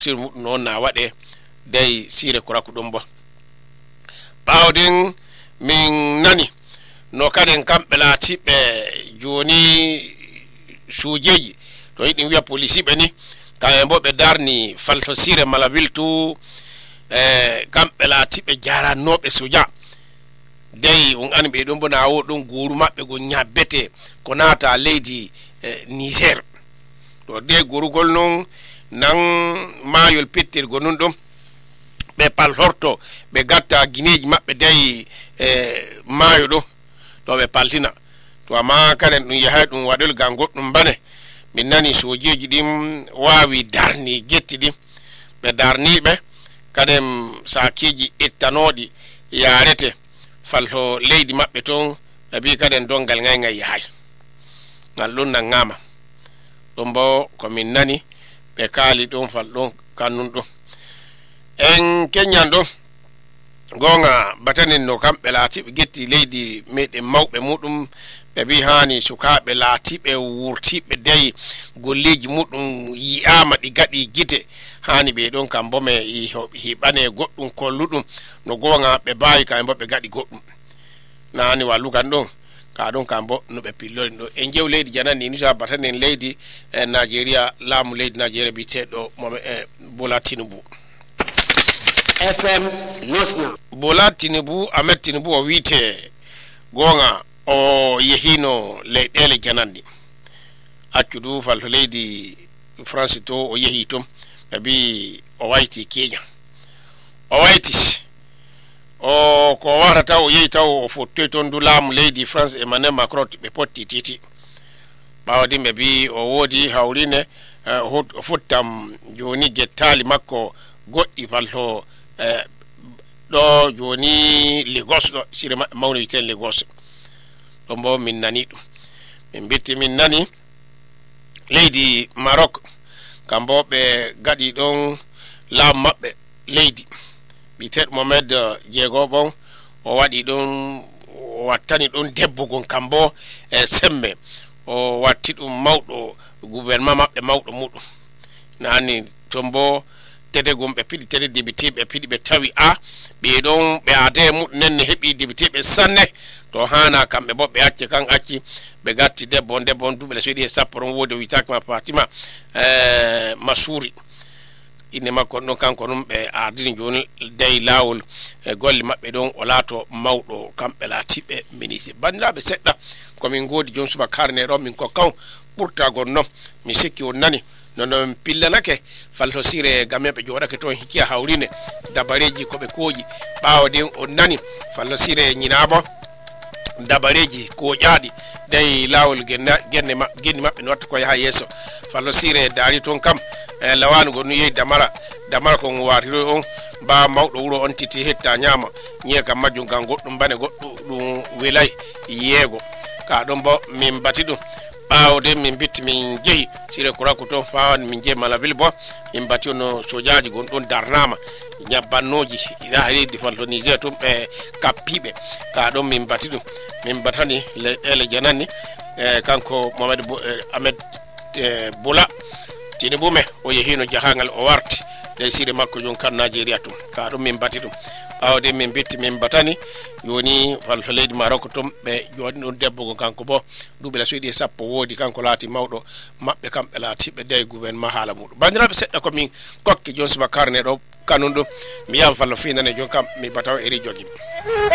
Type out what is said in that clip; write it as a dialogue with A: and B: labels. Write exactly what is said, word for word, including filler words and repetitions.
A: tir no na wade dai sire kura kudum bo bawdin min nani no kaden kambe lati be joni sujeji to yidin wiya police be ni kayembo be darni falto sire malabiltu eh kambe lati be jara nobe suja dey on an be don bona wo don guru mabbe go nyabete ko nata lady eh, Niger to de guru gol non nan mayol pittir go non dum be pal horto be gatta gineji mabbe dey eh, mayo do to be paltina to ama kalen dum yaha dum wadol gangot dum bane min nani sojeji dim wawi darni getti dim be darni be kadem sakiji ettanodi yarete falto leydi mabbe ton abi kaden dongal ngay ngay yahay ngal lon na ngama dombo ko min nani be kali don fal don kanun do en kenyan do gonga batanen no kambe lati getti leydi mede mawbe mudum be bi hani sukabe lati be wurti be dey golleji mudum yi'ama di gadi gite hani be don kambo me hibane goddum kolludum no gonga be bayi kambo be gadi goddum nani walu kan don ka don kambo no be pillori do en jew leydi janani ni sa batanen leydi eh, Nigeria lamu leydi Nigeria bi tedo mo eh, Bola Tinubu
B: F M Nosna
A: Bola Tinubu Ahmed Tinubu o wite gonga o yehino leydele janandi accudu falto leydi France to o yehi tom abi o wayti Kenya o wayti o ko warata o yehi taw o fotte ton du lam leydi France e Emmanuel Macron be potti titi bawdi be bi o wodi hawrine uh, o futtam joni gettali makko goddi falto uh, do joni Lagos do sire mawni ten Lagos dombo min nani dum min bitti min nani leydi Maroc kambo be gadi don la mabbe leydi bitet Mohamed Diego bon o wadi don o wattani don debbugon kambo e sembe o watti dum mawdo gouvernement mabbe mawdo mudum nani tombo tede gombe pidi tede debiti be pidi be tawi a be don be ade mudum nen hebi debiti be sanne to hana kambe bo be acce kan acci be gatti debbo debbo dubele sodi e sapporon wodi witakma Fatima eh Masuri ine makko non kanko non be ardini joni dey lawol e golle mabbe don o lato mawdo kambe latibe miniti bandirabe sedda ko min godi jon suba karne ro min ko kaw burta gonno mi sikki on nani non pillanake falto sire gambe joda ke ton hikiya hawrine dabareji ko be koji bawde on nani falto sire nyinabo dabareji ko jaadi dey lawol genna genne ma genni mabbe notta ko yaha yeso fallo sire daari ton kam e lawanu gonu yey damara damara ko watiro on ba mawdo wuro on titi hetta nyama nyi kam majjum kan goddum bane goddu dum welay yego ka don bo min batidu bawde min bitti min jehi sire ko rakoto fawan min je Malabil bo min bationo sojaji gon don darnama nyabbannoji ida haydi falto Niger tum be kappibe ka don min batidu min batani le ele janani eh, kanko Mohamed Bo, eh, Ahmed eh, Bola Tinubu me o yehino jahangal o warti de sire makko jon kan Nigeria tum ka don min batidu bawde min bitti min batani yoni falto leydi Maroc tum be jodi don debbo kanko bo dubela soidi sappo wodi kanko lati mawdo mabbe kambe lati be dey gouvernement hala mudu bandirabe sedda ko min kokki jon suba karne do kanundu mi yam fallo finane jon kam mi bataw eri jogi